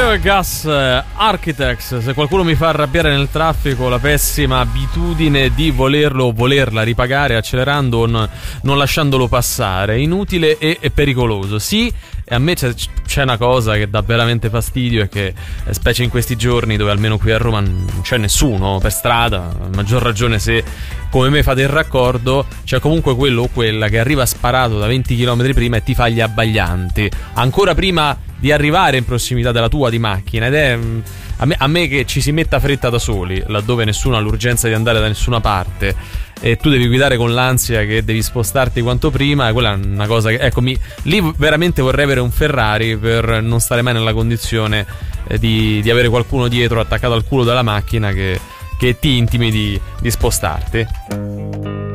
Gas Architects. Se qualcuno mi fa arrabbiare nel traffico, la pessima abitudine di volerlo o volerla ripagare accelerando o non lasciandolo passare, inutile e pericoloso. Sì, e a me c'è una cosa che dà veramente fastidio, e che specie in questi giorni dove almeno qui a Roma non c'è nessuno per strada, a maggior ragione se come me fate il raccordo, c'è comunque quello o quella che arriva sparato da 20 km prima e ti fa gli abbaglianti ancora prima di arrivare in prossimità della tua di macchina. Ed è a me che ci si metta fretta da soli laddove nessuno ha l'urgenza di andare da nessuna parte e tu devi guidare con l'ansia che devi spostarti quanto prima, quella è una cosa che, ecco, lì veramente vorrei avere un Ferrari per non stare mai nella condizione di avere qualcuno dietro attaccato al culo della macchina che ti intimi di spostarti.